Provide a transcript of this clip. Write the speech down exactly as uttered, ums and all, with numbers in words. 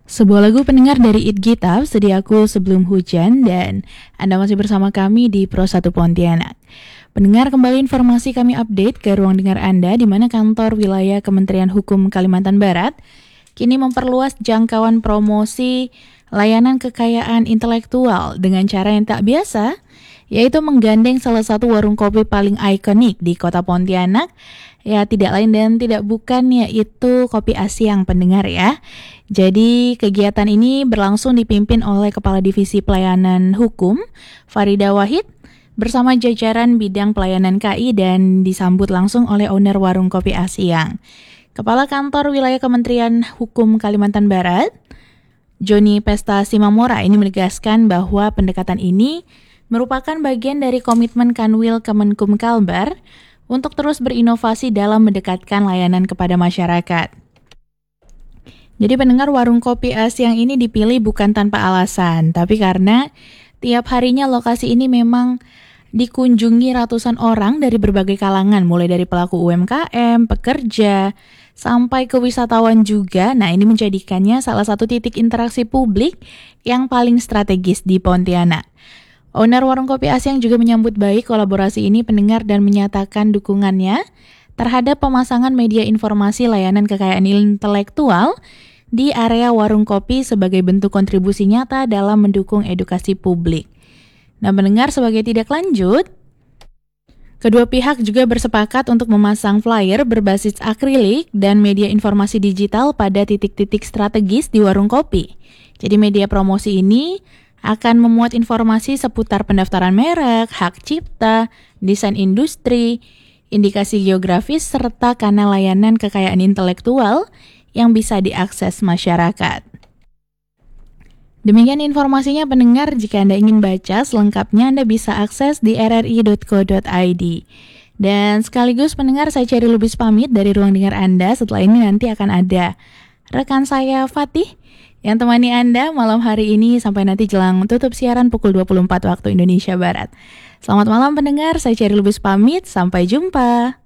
Sebuah lagu pendengar dari It Gitaf, Sediaku Sebelum Hujan, dan Anda masih bersama kami di Pro satu Pontianak. Pendengar, kembali informasi kami update ke ruang dengar Anda, di mana kantor wilayah Kementerian Hukum Kalimantan Barat kini memperluas jangkauan promosi layanan kekayaan intelektual dengan cara yang tak biasa, yaitu menggandeng salah satu warung kopi paling ikonik di kota Pontianak. Ya, tidak lain dan tidak bukan yaitu Kopi Asyang, pendengar ya. Jadi kegiatan ini berlangsung dipimpin oleh Kepala Divisi Pelayanan Hukum Farida Wahid bersama jajaran bidang pelayanan K I dan disambut langsung oleh owner warung Kopi Asyang. Kepala Kantor Wilayah Kementerian Hukum Kalimantan Barat, Joni Pesta Simamora, ini menegaskan bahwa pendekatan ini merupakan bagian dari komitmen Kanwil Kemenkum Kalbar untuk terus berinovasi dalam mendekatkan layanan kepada masyarakat. Jadi pendengar, warung Kopi Asyang ini dipilih bukan tanpa alasan, tapi karena tiap harinya lokasi ini memang dikunjungi ratusan orang dari berbagai kalangan, mulai dari pelaku U M K M, pekerja, sampai ke wisatawan juga. Nah, ini menjadikannya salah satu titik interaksi publik yang paling strategis di Pontianak. Owner warung Kopi Asyang juga menyambut baik kolaborasi ini, pendengar, dan menyatakan dukungannya terhadap pemasangan media informasi layanan kekayaan intelektual di area warung kopi sebagai bentuk kontribusi nyata dalam mendukung edukasi publik. Nah, pendengar, sebagai tindak lanjut, kedua pihak juga bersepakat untuk memasang flyer berbasis akrilik dan media informasi digital pada titik-titik strategis di warung kopi. Jadi media promosi ini akan memuat informasi seputar pendaftaran merek, hak cipta, desain industri, indikasi geografis, serta kanal layanan kekayaan intelektual yang bisa diakses masyarakat. Demikian informasinya, pendengar. Jika Anda ingin baca selengkapnya, Anda bisa akses di r r i dot co dot i d. Dan sekaligus, pendengar, saya Cherry Lubis pamit dari ruang dengar Anda. Setelah ini nanti akan ada rekan saya Fatih yang temani Anda malam hari ini sampai nanti jelang tutup siaran pukul dua puluh empat waktu Indonesia Barat. Selamat malam pendengar, saya Cherry Lubis pamit, sampai jumpa.